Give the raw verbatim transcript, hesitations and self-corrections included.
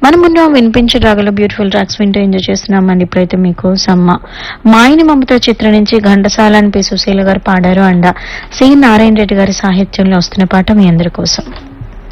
మనమున్న వినిపించే రాగల బ్యూటిఫుల్ ట్రాక్స్ వింటూ ఎంజాయ్ చేస్తున్నామండి. ఇప్పుడైతే మీకు సమ్మ మాయని మమత చిత్రం నుంచి ఘంటసాల అని పి సుశీల గారు పాడారు. అండ సి నారాయణ రెడ్డి గారి సాహిత్యంలో వస్తున్న పాట మీ అందరి కోసం.